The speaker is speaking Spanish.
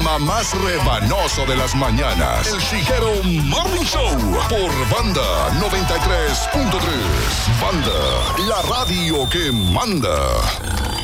programa más rebanoso de las mañanas. El Chiquero Morning Show por Banda 93.3. Banda, la radio que manda.